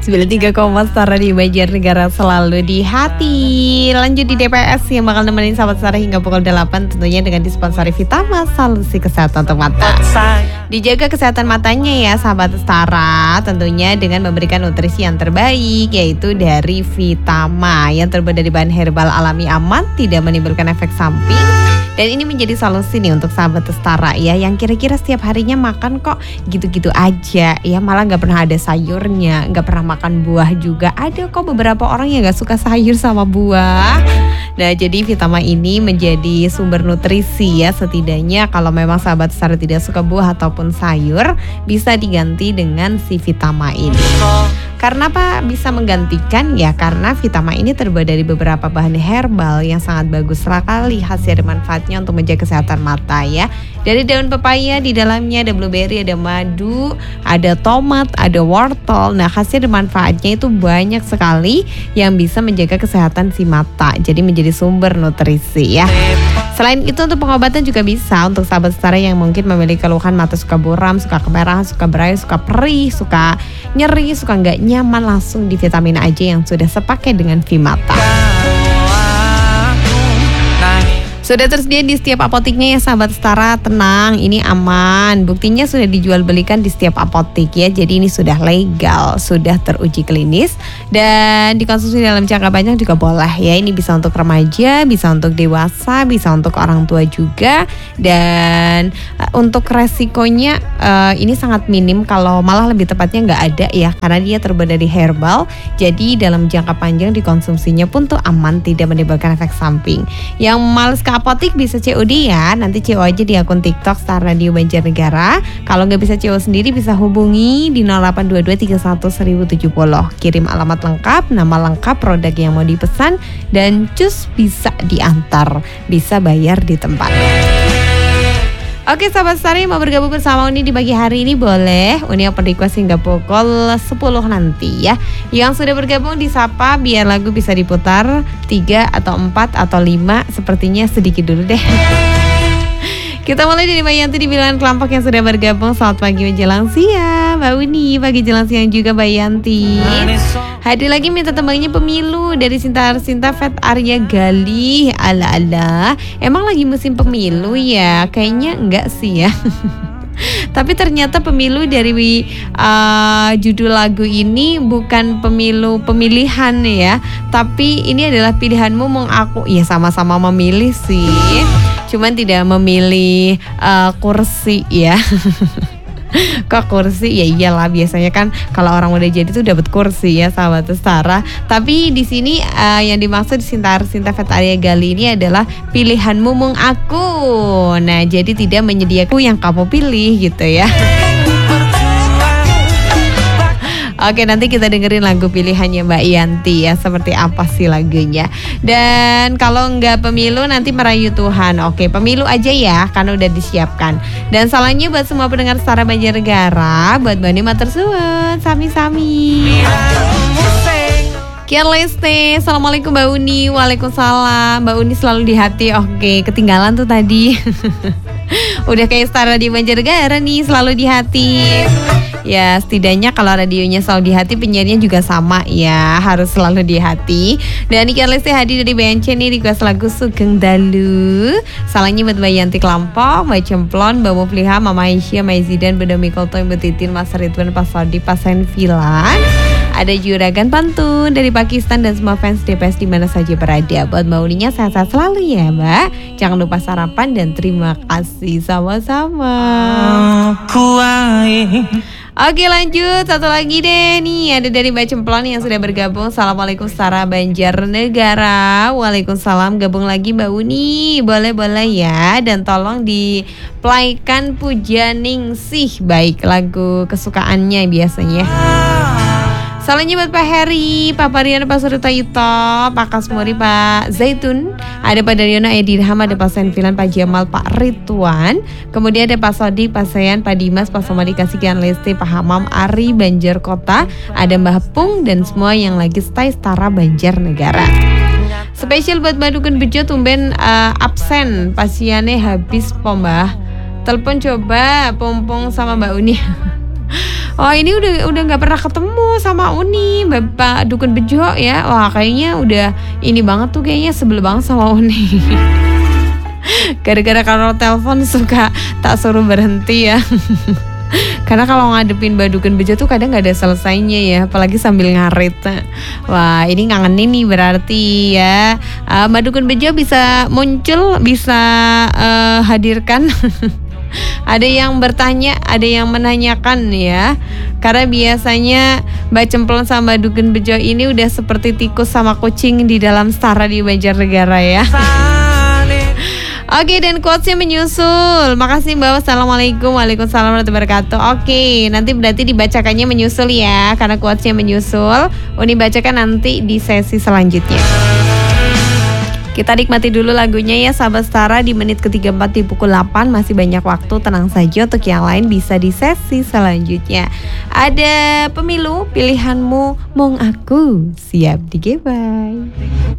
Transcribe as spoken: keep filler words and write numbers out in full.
sembilan puluh tiga koma satu Radio Banjarnegara selalu di hati. Lanjut di D P S yang bakal nemenin sahabat Setara hingga pukul delapan, tentunya dengan disponsori Vitama, solusi kesehatan untuk mata. Dijaga kesehatan matanya ya sahabat Setara, tentunya dengan memberikan nutrisi yang terbaik, yaitu dari Vitama yang terbuat dari bahan herbal alami aman, tidak menimbulkan efek samping. Dan ini menjadi solusi nih untuk sahabat Setara ya, yang kira-kira setiap harinya makan kok gitu-gitu aja ya, malah gak pernah ada sayurnya, gak pernah makan buah juga. Ada kok beberapa orang yang gak suka sayur sama buah. Nah, jadi Vitama ini menjadi sumber nutrisi ya, setidaknya kalau memang sahabat Setara tidak suka buah ataupun sayur, bisa diganti dengan si Vitama ini. Karena apa bisa menggantikan? Ya karena Vitama ini terbuat dari beberapa bahan herbal yang sangat bagus sekali hasil dan manfaatnya untuk menjaga kesehatan mata ya. Dari daun pepaya, di dalamnya ada blueberry, ada madu, ada tomat, ada wortel. Nah, hasil dan manfaatnya itu banyak sekali yang bisa menjaga kesehatan si mata. Jadi menjadi sumber nutrisi ya. Selain itu untuk pengobatan juga bisa untuk sahabat Setara yang mungkin memiliki keluhan mata suka buram, suka kemerahan, suka berayun, suka perih, suka nyeri, suka nggak nyaman, langsung di vitamin aja yang sudah sepaket dengan Vimata. Sudah tersedia di setiap apoteknya ya sahabat Setara, tenang, ini aman. Buktinya sudah dijual belikan di setiap apotek ya. Jadi ini sudah legal, sudah teruji klinis dan dikonsumsi dalam jangka panjang juga boleh ya. Ini bisa untuk remaja, bisa untuk dewasa, bisa untuk orang tua juga. Dan uh, untuk resikonya uh, ini sangat minim, kalau malah lebih tepatnya nggak ada ya, karena dia terbuat dari herbal. Jadi dalam jangka panjang dikonsumsinya pun tuh aman, tidak menimbulkan efek samping. Yang males ke apotik bisa C O D ya, nanti C O aja di akun TikTok Star Radio Banjarnegara. Kalau nggak bisa C O sendiri bisa hubungi di nol delapan dua dua tiga satu seribu tujuh puluh. Kirim alamat lengkap, nama lengkap, produk yang mau dipesan, dan cus bisa diantar, bisa bayar di tempat. Oke sahabat Setara yang mau bergabung bersama Uni di pagi hari ini boleh. Uni open request hingga pukul sepuluh nanti ya. Yang sudah bergabung disapa biar lagu bisa diputar tiga atau empat atau lima. Sepertinya sedikit dulu deh. Kita mulai dari Mbak Yanti di bilangan kelompok yang sudah bergabung. Selamat pagi menjelang siang Mbak Uni, pagi jelang siang juga Mbak Yanti. Hadir lagi minta tembangnya Pemilu dari Sinta Sinta Fat Arya Galih. Ala-ala, emang lagi musim pemilu ya? Kayaknya enggak sih ya. Tapi ternyata pemilu dari uh, judul lagu ini bukan pemilu pemilihan ya, tapi ini adalah pilihanmu mong aku. Ya sama-sama memilih sih, cuman tidak memilih uh, kursi ya. Kok kursi? Ya iyalah, biasanya kan kalau orang udah jadi tuh dapat kursi ya sahabat Setara. Tapi di sini uh, yang dimaksud Sinta Sinta Fat Arya Gali ini adalah pilihanmu mung aku. Nah, jadi tidak menyediakan yang kamu pilih gitu ya. Oke, nanti kita dengerin lagu pilihannya Mbak Yanti ya, seperti apa sih lagunya. Dan kalau nggak pemilu nanti merayu Tuhan. Oke, pemilu aja ya, karena udah disiapkan. Dan salahnya buat semua pendengar Setara Banjarnegara, buat Bani Matur Suwun, sami-sami. Kian Leste, assalamualaikum Mbak Uni. Waalaikumsalam. Mbak Uni selalu di hati. Oke, ketinggalan tuh tadi. Udah kayak Setara di Banjarnegara nih, selalu di hati. Ya setidaknya kalau radionya selalu di hati, penyiarnya juga sama ya, harus selalu di hati. Dan Kian Lesti hadir dari B N C nih, request lagu Sugeng Dalu. Salahnya buat Mbak Yanti Kelampok, Mbak Cemplon, Mbak Mufliha, Mama Aisyah, Mbak Zidan, Mbak Mikoto, Mbak Titin, Mas Ridwan, Pak Sodi, Pak Senfilan. Ada Juragan Pantun dari Pakistan dan semua fans D P S di mana saja berada. Buat Mbak Uninya sehat-sehat selalu ya Mbak. Jangan lupa sarapan dan terima kasih sama-sama. Oke lanjut, satu lagi deh nih, ada dari Mbak Cemplon yang sudah bergabung. Assalamualaikum Setara Banjarnegara. Waalaikumsalam, gabung lagi Mbak Uni. Boleh-boleh ya, dan tolong di playkan Puja Ningsih. Baik, lagu kesukaannya biasanya. Salahnya buat Pak Heri, Pak Pariana, Pak Suruta Yuto, Pak Kasmuri, Pak Zaitun, ada Pak Daryono, Edirham, ada Pak Senfilan, Pak Jamal, Pak Ridwan, kemudian ada Pak Sodik, Pak Sayan, Pak Dimas, Pak Somadi, Kasikian Lesti, Pak Hamam, Ari, Banjar Kota, ada Mbah Pung, dan semua yang lagi stay Setara Banjarnegara. Spesial buat Mbak Dukun Bejo, tumben uh, absen, pasiennya habis po Mbah. Telepon coba, pompong sama Mbak Uni. Oh ini udah udah nggak pernah ketemu sama Uni, Bapak Dukun Bejo ya. Wah kayaknya udah ini banget tuh, kayaknya sebel banget sama Uni. Gara-gara kalau telepon suka tak suruh berhenti ya. Karena kalau ngadepin Mbak Dukun Bejo tuh kadang nggak ada selesainya ya, apalagi sambil ngarit. Wah ini ngangenin nih berarti ya. uh, Mbak Dukun Bejo bisa muncul, bisa uh, hadirkan. Ada yang bertanya, ada yang menanyakan ya. Karena biasanya Mbak Cemplon sama Mbak Dukun Bejo ini udah seperti tikus sama kucing di dalam Setara di Banjarnegara ya. Oke, dan quotesnya menyusul. Makasih Mbak. Wassalamualaikum. Waalaikumsalam warahmatullahi wabarakatuh. Oke, nanti berarti dibacakannya menyusul ya, karena quotesnya menyusul. Uni bacakan nanti di sesi selanjutnya. Kita nikmati dulu lagunya ya sahabat Setara di menit ke tiga puluh empat di pukul delapan. Masih banyak waktu, tenang saja, untuk yang lain bisa di sesi selanjutnya. Ada pemilu, pilihanmu mong aku. Siap di Gebay.